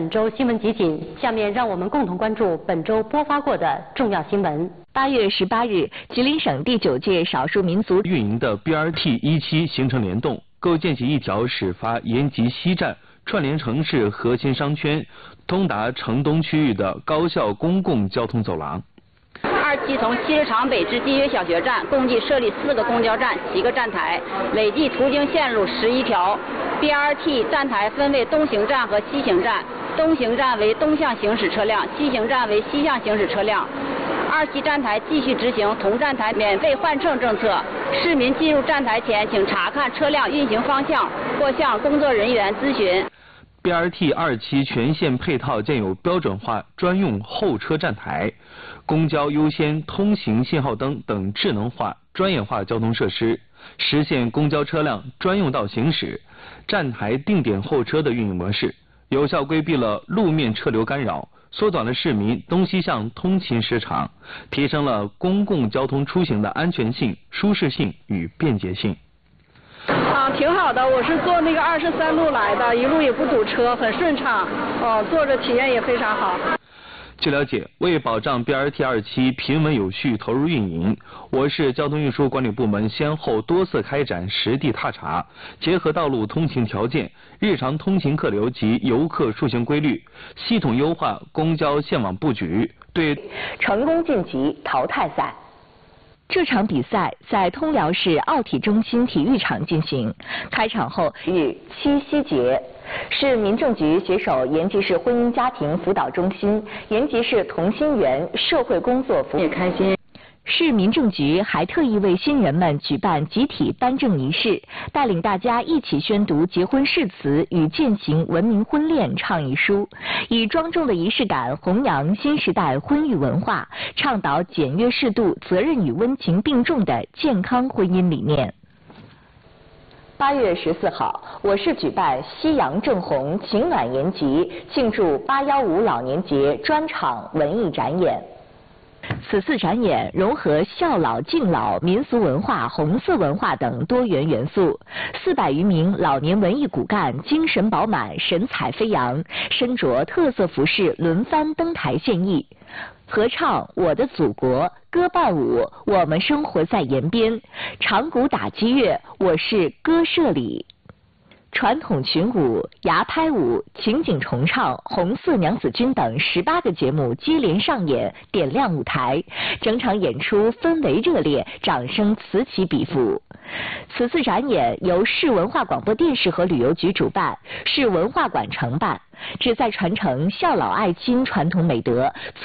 本周新闻集锦，下面让我们共同关注本周播发过的重要新闻。 8月18日，吉林省第9届少数民族运营的 BRT17形成联动，构建起一条始发延吉西站，串联城市核心商圈，通达城东区域的高效公共交通走廊。 2期从西市场北至地约小学站，共计设立4个公交站、7个站台，累计途经线路11条。BRT 站台分为东行站和西行站，东行站为东向行驶车辆，西行站为西向行驶车辆。2期站台继续执行同站台免费换乘政策，市民进入站台前，请查看车辆运行方向或向工作人员咨询。 BRT 2期全线配套建有标准化专用候车站台、公交优先通行信号灯等智能化、专业化交通设施，实现公交车辆专用道行驶、站台定点候车的运营模式，有效规避了路面车流干扰，缩短了市民东西向通勤时长，提升了公共交通出行的安全性、舒适性与便捷性。 挺好的，我是坐那个23路来的，一路也不堵车，很顺畅，坐着体验也非常好。 据了解，为保障 BRT 2期平稳有序投入运营，我市交通运输管理部门先后多次开展实地踏查，结合道路通行条件、日常通勤客流及游客出行规律，系统优化公交线网布局，对成功晋级淘汰赛。这场比赛在通辽市奥体中心体育场进行。开场后，七夕节，市民政局携手延吉市婚姻家庭辅导中心、延吉市同心圆社会工作服务也开心。市民政局还特意为新人们举办集体颁证仪式，带领大家一起宣读结婚誓词与践行文明婚恋倡议书，以庄重的仪式感弘扬新时代婚育文化，倡导简约适度、责任与温情并重的健康婚姻理念。8月14号，我市举办夕阳正红，情暖延吉，庆祝815老年节专场文艺展演。此次展演融合孝老、敬老、民俗文化、红色文化等多元元素，400余名老年文艺骨干精神饱满、神采飞扬，身着特色服饰轮番登台献艺，合唱《我的祖国》，歌伴舞《我们生活在延边》，长鼓打击乐《我是歌社里》。传统群舞、牙拍舞、情景重唱、红色娘子军等18个节目接连上演，点亮舞台，整场演出氛围热烈，掌声此起彼伏。此次展演由市文化广播电视和旅游局主办，市文化馆承办，旨在传承孝老爱亲传统美德。